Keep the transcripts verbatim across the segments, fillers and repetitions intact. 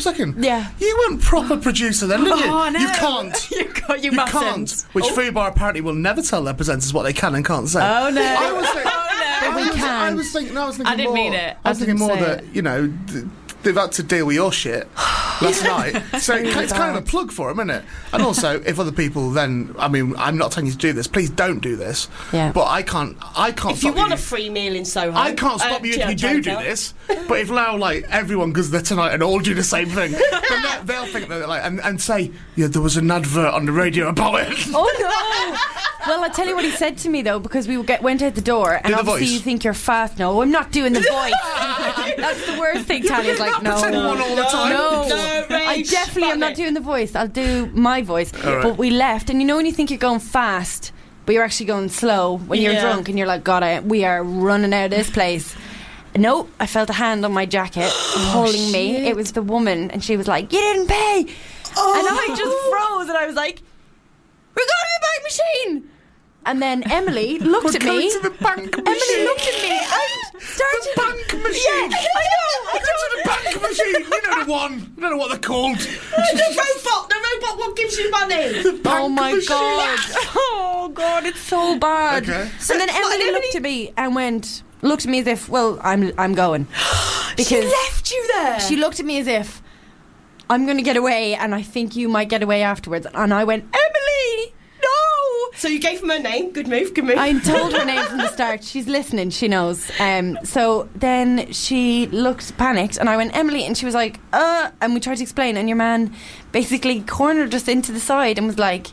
a second. Yeah. You went proper producer then, didn't you? Oh, no. You can't. you can't. You, You mustn't. can't. Which oh. Food Bar apparently will never tell their presenters what they can and can't say. Oh, no. I was thinking, oh, no. I We was, can. I was thinking, no, I was thinking I didn't more, mean it. I was I thinking didn't more say that, it. you know, th- they've had to deal with your shit last night. So Really it's kind of a bad. plug for them, isn't it? And also, if other people then, I mean, I'm not telling you to do this. Please don't do this. Yeah. But I can't, I can't If you stop want you. a free meal in Soho, I can't stop uh, you if yeah, you do do Chantel. this. But if now, like, everyone goes there tonight and all do the same thing, then they- they'll think that, like, and, and say, yeah, there was an advert on the radio about it. Oh no! Well, I'll tell you what he said to me though, because we get, went out the door, and Do the obviously voice. you think you're fast. No, I'm not doing the voice. That's the worst thing. Talia's like, no, pretend one all the time. no, No, I Rach, definitely am fuck not it. doing the voice. I'll do my voice. All right. But we left, and you know when you think you're going fast, but you're actually going slow when you're Yeah. drunk, and you're like, God, I, we are running out of this place. Nope, I felt a hand on my jacket holding me. It was the woman, and she was like, "You didn't pay," Oh. and I just froze, and I was like, "We're going to the bank machine." And then Emily looked We're at going me. to the bank machine. Emily looked at me and started. The bank machine. Yeah, I know. I Go to the bank machine. You know the one. You don't know what they're called. The robot, the robot what gives you money. The bank Oh my machine. god! Oh god, it's so bad. Okay. And then Emily Emily- looked at me and went, looked at me as if, well, I'm I'm going. She left you there. She looked at me as if I'm going to get away, and I think you might get away afterwards. And I went, Emily, no. So you gave him her name. Good move. Good move. I told her name from the start. She's listening. She knows. Um, so then she looked panicked, and I went, Emily, and she was like, uh, and we tried to explain, and your man basically cornered us into the side and was like,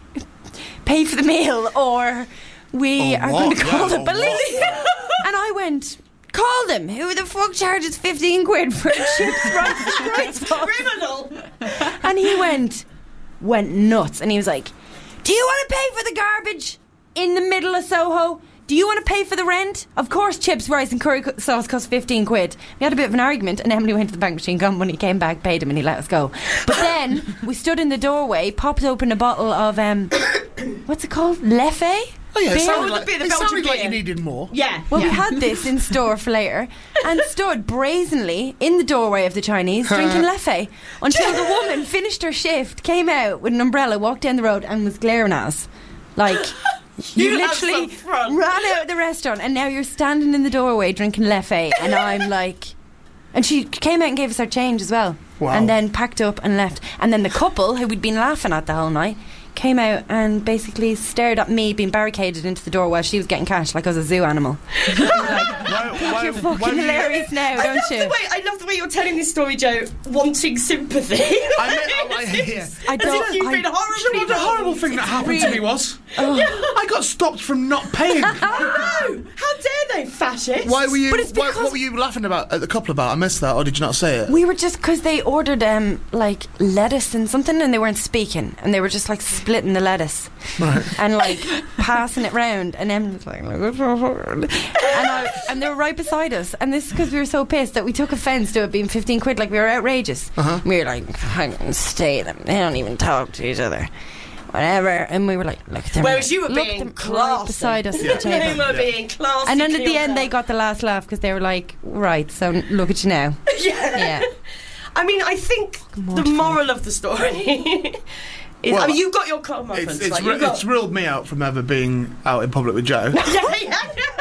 pay for the meal, or we Or are what? going to call Yeah, the or police. And I went, call them. Who the fuck charges fifteen quid for chips, rice, and rice box? Criminal. And he went, went nuts. And he was like, do you want to pay for the garbage in the middle of Soho? Do you want to pay for the rent? Of course, chips, rice and curry co- sauce cost fifteen quid. We had a bit of an argument, and Emily went to the bank machine, got money, came back, paid him, and he let us go. But then we stood in the doorway, popped open a bottle of, um, what's it called? Leffe? Oh yeah, it Beer? sounded Oh, like, the beer, the it Belgian sounded like beer. you needed more. Yeah. Well, yeah. we had this in store for later, and stood brazenly in the doorway of the Chinese drinking Leffe until the woman finished her shift, came out with an umbrella, walked down the road, and was glaring at us. Like, you, You have literally some front. ran out of the restaurant, and now you're standing in the doorway drinking Leffe, and I'm like... And she came out and gave us our change as well. Wow. And then packed up and left. And then the couple, who we'd been laughing at the whole night, came out and basically stared at me being barricaded into the door while she was getting cash like I was a zoo animal. Like, Why, why, you're why fucking were you- hilarious now, I don't love you? the way I love the way you're telling this story, Joe. Wanting sympathy. I mean, I, I, yeah. I As don't... if you've I- been Do you know horribly what the horrible wronged. thing that happened to me was? Oh. I got stopped from not paying. No, how dare they, fascists? Why were you? But it's why, because- what were you laughing about at the couple about? I missed that, or did you not say it? We were just... Because they ordered, um, like, lettuce and something, and they weren't speaking. And they were just, like, splitting the lettuce. Right. And like passing it round, and Emily was like, "Look, it's so hard." and I, and they were right beside us. And this is because we were so pissed that we took offence to it being fifteen quid. Like, we were outrageous. Uh-huh. We were like, "I can stay them. They don't even talk to each other, whatever." And we were like, "Look at them." Whereas you were Look being at them classy. right beside us Yeah. at the table. You were being classy. And then at the end, Cleopatra. they got the last laugh because they were like, "Right, so look at you now." Yeah. Yeah. I mean, I think the mortified. moral of the story is, Well, I mean, you got your club muffins. It's, it's, like, re- you got, it's ruled me out from ever being out in public with Joe. yeah, yeah.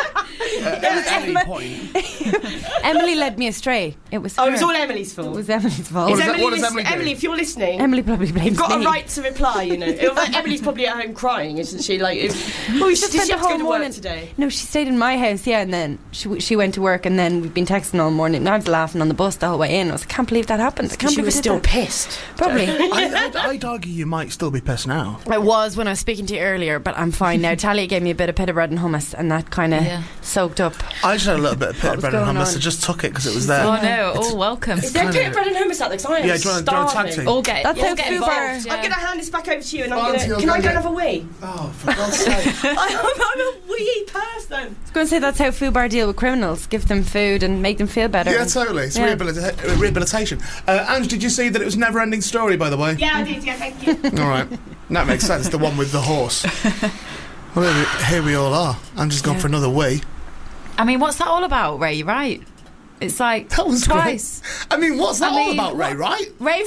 At any Emma- point. Emily led me astray. It was. Oh, her. it was all Emily's fault. It was Emily's fault. What Is does that- Emily, what does lis- Emily do? Emily, if you're listening, Emily probably blames you've got me. a right to reply. You know, It- like, Emily's probably at home crying, isn't she? Like, if, Well, we did just she spent the have to go whole to morning work today? No, she stayed in my house, yeah, and then she she went to work, and then we've been texting all morning. And I was laughing on the bus the whole way in. I was like, I can't believe that happened. I can't She believe was I did still that. pissed. Probably. I, I'd, I'd argue you might still be pissed now. I was when I was speaking to you earlier, but I'm fine now. Talia gave me a bit of pita bread and hummus, and that kind of Yeah. soaked up. I just had a little bit of pita was bread and going hummus. on? I just took it because it was there. Oh no! Oh, welcome. Is there kinda- pita bread and hummus out there? 'Cause I am Yeah, do you wanna- do you wanna tag starving. team? All get. That's all how get Fubar- involved, yeah. I'm going to hand this back over to you, and I'm Auntie, going I'll to. Can I go go and get- have a wee? Oh, for God's sake. I'm, I'm a wee person. I was going to say that's how Fubar deal with criminals: give them food and make them feel better. Yeah, totally. It's Yeah. rehabilita- rehabilitation. Uh, Ange, did you see that it was Never Ending Story, by the way? Yeah, I did. Yeah, thank you. All right. That makes sense. The one with the horse. Well, here we, here we all are. Ange's gone Yeah. for another wee. I mean, what's that all about, Ray? You're right. It's like That was twice. great. I mean, what's that I all mean, about, Ray, what- right? Ray